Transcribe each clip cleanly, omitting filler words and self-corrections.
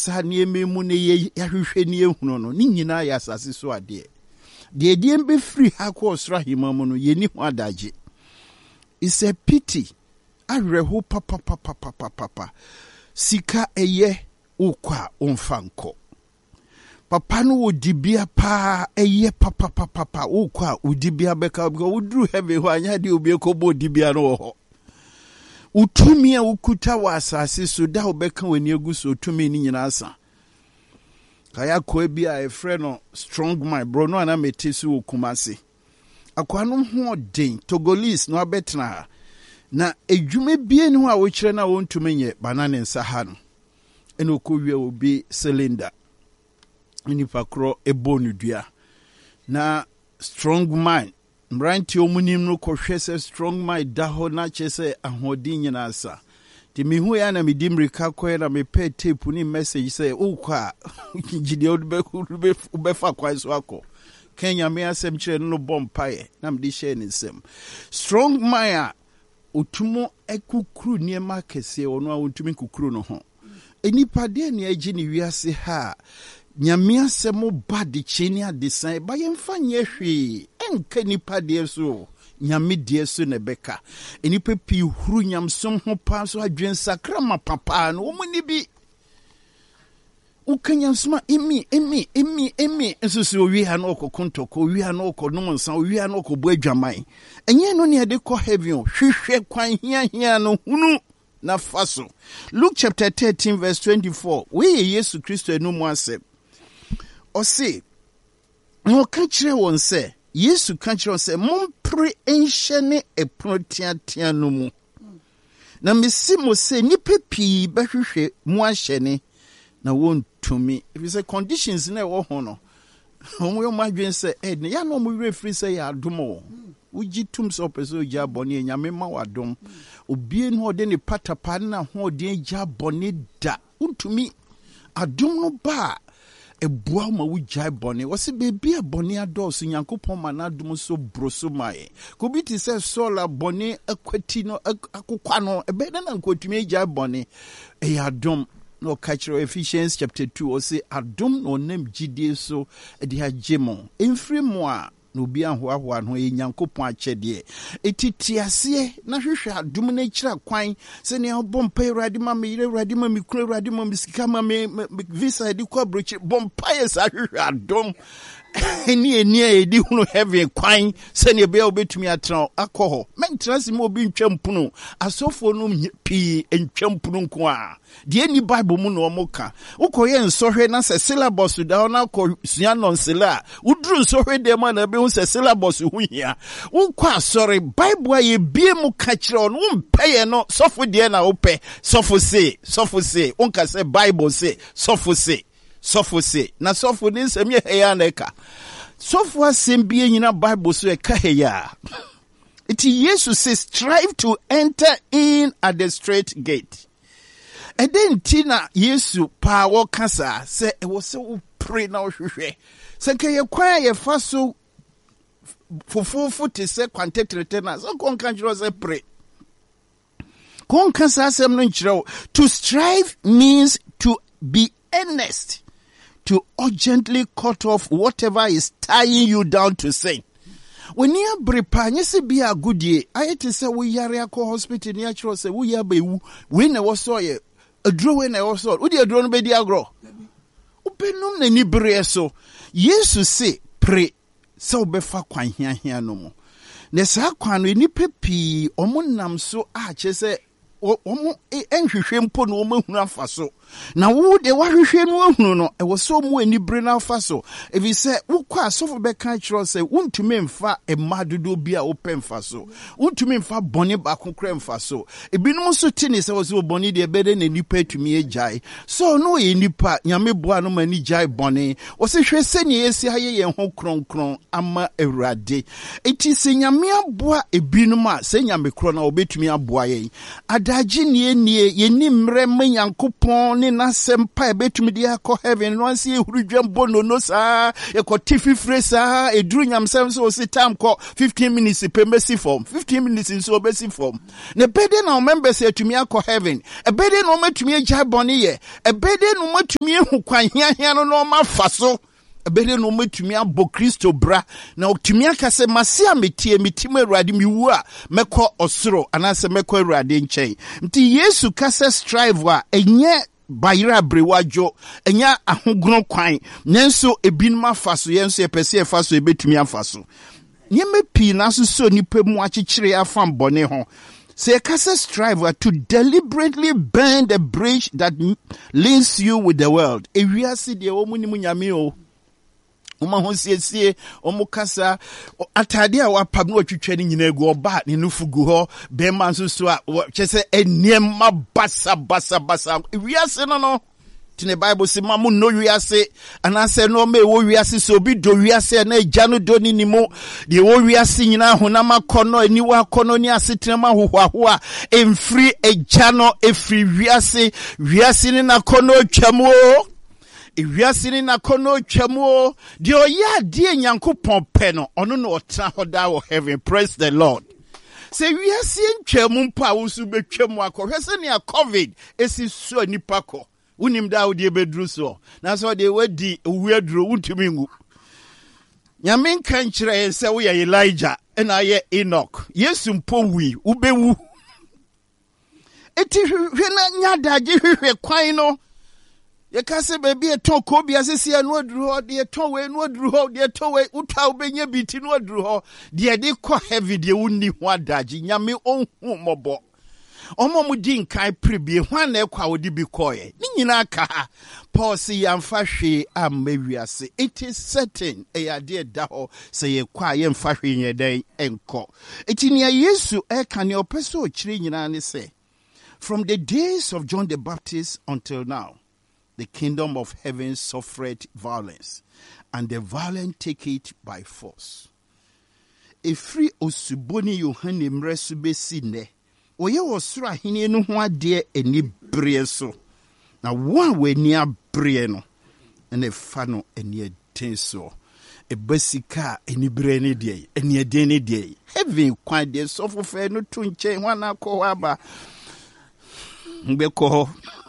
sa nieme mu ne yahwehwe ne ehunu no ni nyina ya asase so ade de ediem be free ha ko osra hima mu no yeni ho adaje. It's a pity areho papa sika eye ukwa onfanko papa no odibia pa eye papa ukwa udibia beka udru heaven ho anya de obi ekobo odibia no ho utumi a ukuta wa asase so da obeka wani aguso utumi ni nyina asa kaya ko bia e frɛ no strong mind bro no ana metesu okumase akwano ho den Togolese no abetna na edwuma bie ne ho a wo kyerɛ na wo ntumi nye banane nsa ha no ene okɔwie obi cylinder nipa kro ebonu dua na strong mind mranti omunim no kɔhwɛ sɛ strong mind da ho na kyɛ sɛ ahodin nyina asa ti mihu ya na midimrika kɔ na mepɛ tape ni message sɛ okɔ gidi obefa kwan so akɔ Kenya me asem kyerɛ no bompae na mde hyɛ ne nsɛm strong mind otumo ekukuru niema kɛse ono a ontumi kukuru no ho enipa de ne agi ne wiase ha nyame asɛm ba de kyeni adesan ba yɛmfa nyɛ hwee enka nipa de so nyame de so ne beka enipa pi huru nyamsom ho pa so adwen sakra ma papa no wo ni bi ukanyansoma emi nso so wi ha no okokonto ko wi ha no okonom nsa wi ha no okobo adwaman enye no ne de kɔ heaven hwehwɛ kwan hia no hunu na faso. Luke chapter 13 verse 24 we Yesu Kristo enu mu asɛm ɔse no ka kyerɛ wɔn sɛ Yesu ka kyerɛ wɔn sɛ mompre enhyɛ ne eprotiatia no mu na mesi mo sɛ nipa pii bɛhwehwɛ mu ahyɛ ne na won tumi if it's a conditions na wo ho no omo madwen say ne ya no mo refri say ya adomo uji tum so peso ja boni nyame ma wadom obie no de ne patapa na ho de ja boni da untumi adom no ba ebua ma wujai boni wose bebi a boni ados nyankopon ma na adom so broso mai ko bi ti say sola boni akwati no akokwa no ebe na nkotumi ja boni e ya adom no catch Ephesians chapter 2 or say adom no name gidie so de hagemo emfiri mo a no bi ahoahoa no enyankopon akyɛde etitiase na hwehwɛ adom na kyira kwan sɛ ne obompa Awurade ma me yire Awurade ma me kura Awurade ma me sika ma me visa de kwa brochi bompa yɛ sa hwehwɛ adom eni edi hunu heaven kwan sɛ ne bia obetumi atra akɔ mentrasi mo obi ntwampuno asofo no pii ntwampuno nko a de ni bible mu no omoka ukoye nsohwe na sɛ syllabus da na kɔ sua nonsela uduru nsohwe de ma na be hu sɛ syllabus hu hia ukɔ asɔre bible a ye bie mu ka kyerɛ no mpɛye no sofo de na wopɛ sofo se onka sɛ bible se sofo se na sofo ni nsɛm ye heya na eka sofo asɛm bie nyina bible so eka heya it Jesus says strive to enter in at the straight gate. And then Tina Yesu pa wo kasa se e wo se wo pray na wo hwehwe se ke ye kwa ye fa so fofofo te se kwantetrete na so kon kan jiro se pray kon kasa asem no nkyerɛ to strive means to be earnest, to urgently cut off whatever is tying you down to sin. When you brepa nyese bia agudie ayete se wo yare akɔ hospital ni akiro se wo ya ba ewu we na wo so ye aduro we na wo so wo di aduro no be di agro openum na ni bre so Yesu se pray se obefa kwan hia no mo na sa kwan no ni pepi omonam so a che se omo enhwehwe mpo no omahunu afa so na wo de wahwehwe no ahunu no e wo so mu ani bre na afa so if you say wo kwa asofo be kan kiro say wontumi mfa emadodo bi a wo pemfa so wontumi mfa bone ba kokora mfa so ebinom so tini say wo so bone de bede na nipa atumi agyae so no ye nipa nyame boa no mani gyae bone wo se hwe seni esi haye ye ho kronkron ama Awurade eti se nyame aboa ebinom a se nyame kro na obetumi aboa ye adagye nie yeni mre menyankopon ne nasempa ebetumi dia ko heaven no anse ehurudwam bono no saa ekoti fifre saa eduru nyamsam so sitam ko 15 minutes pemesi form 15 minutes so obesi form ne bede na members etumi akọ heaven ebede na omatumi agya bone ye ebede na omatumi ehu kwan hiahia no mafaso ebede no metumi abo Kristo bra na otumi akase mase ametie mitim Awurade miwu a mekọ osoro anase mekọ Awurade nkyɛn nti Yesu kase strive a enye bayira brewajo enya ahogrono kwan nenso ebinum afaso yenso epese efaso ebetumi afaso nyeme pi na so nipa mu akyekyere afam bone ho. Say kase strive to deliberately burn the bridge that links you with the world. Ewiase de omunimu nyame o. Oma ho siesie omukasa atade a wapam no twetwe ni nyina egu oba ne nufugu ho be man so a kyese enema basa wiase no tine Bible say mamu no wiase anase no me wo wiase so bi do wiase na agya no do ni nimo de wo wiase nyina honam akono aniwa akono ni asetrema hohoaho a emfiri agya no efiri wiase ni na kono twam o ewiase ni na kono twam o de oya de nyankopon pe no ono no otra hoda wo heaven. Praise the Lord. Say wiase ntwam mpa wo su betwam akọhwe se ne a covid esi so nipa ko unim da wo de bedru so na so de wadi uwedru untumi ngu nyame kan kire se wo ye Elijah na ye Enoch Yesu mpo wi ubewu eti hwe na nyadaje hwe kwan no ye kase baby eton ko bia sesi anu aduru ho de eton we anu aduru ho de eton we uta obenya biti no aduru ho de de ko heavy de wonni ho adaje nyame onhu mobo omo mu din kan prebie hwan na ekwa wodi bi koye ni nyina ka Paul si yamfa hwe amawiase. It is certain eyade da ho se ye kwa ye mfa hwe nyeden enko etinia Yesu eka ne opeso okire nyina ne se from the days of John the Baptist until now the kingdom of heaven suffered violence, and the violent take it by force. Efri osuboni Yohane mresu besi ne, oye osoro ahene no ho ade eni bere so. Na wa we ni abere no, ene fa no eni eden so. Ebasika eni bere ne de, eni eden ne de. Heaven kwan de so fe no to nchen wana ko aba. Mbeko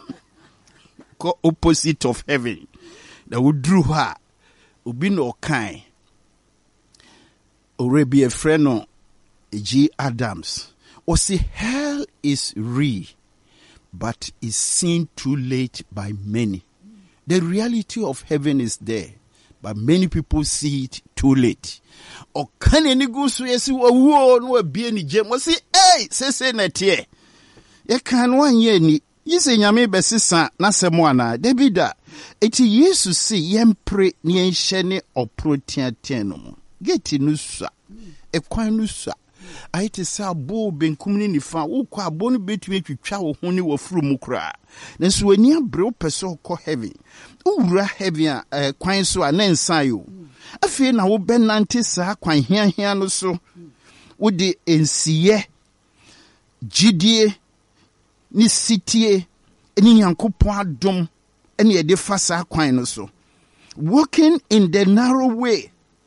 opposite of heaven. That would drew her. Ubi no kind. Orebi a friend no G. Adams. Or say hell is real, but is seen too late by many. The reality of heaven is there, but many people see it too late. Or can any go so yes, no be any gem? Was say, hey, say net here. You can 1 year ni. Yise nyame besisa na semwana debida eti Yesu si yempre ni enhye ne oprotiaten no geti nusa ekwan nusa aite sa bo benkum ni nifa wo kwa bo no betumi twitwa wo ho ni wafuru mu kra nanso wani abre opeso ko heaven ura heaven kwan so a na nsan yo afi na wo benante sa kwan hiahia no so wo de ensiye gidie ni sitie ni yankopon adom ene ye de fasa kwan no so. Walking in the narrow way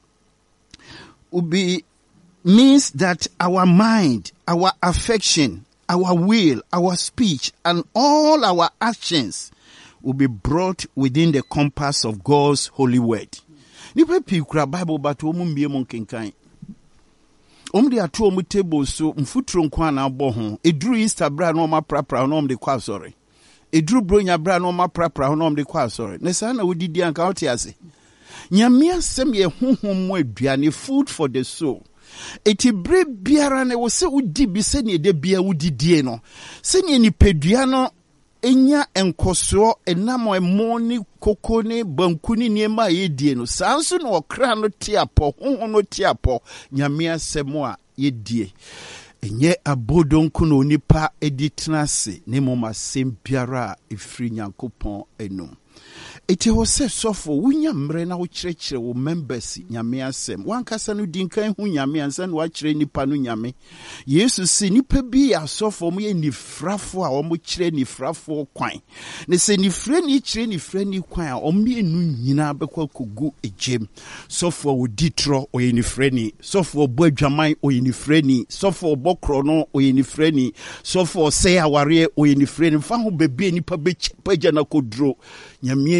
means that our mind, our affection, our will, our speech, and all our actions will be brought within the compass of God's holy word. Nipa pikura Bible but omu mbie mo kenkan. Omde atu omu table so mfuturo nkwa na abo ho eduru Easter bra na oma prapra na omde kwa sorry eduru bronya bra na oma prapra na omde kwa sorry ne sa na wodidi anka oti ase nyame asem ye honhom mu aduane food for the soul eti bre biara na wo se udi bi se ne de bia wodidie no se ne nipadua no enya enkoso enamo emoni kokoni bankuni niema yedie no sanso no okra no tiapo honhom no tiapo nyame asemo a yedie enye abodonku no nipa editnase ne moma sembiara efri nyankopon enum Iti ho se sofo wunya mre na wo kyerɛkyerɛ wo members nyame asɛm wankasa no dinkan hu nyame ansa na wakyerɛ nipa no nyame Yesu si nipa bi asofo mo yɛ nifrafo a wɔn kyerɛ nifrafo kwan ne se nifre ni kyerɛ nifre ni kwan a wɔn enu nyina bɛkɔ kogu egem sofo wo ditro oyɛ nifre ni sofo bɔ adwaman oyɛ nifre ni sofo bɔ krɔ no oyɛ nifre ni sofo sɛ aware oyɛ nifre ni fa ho bebe nipa be pagya na kodro nyame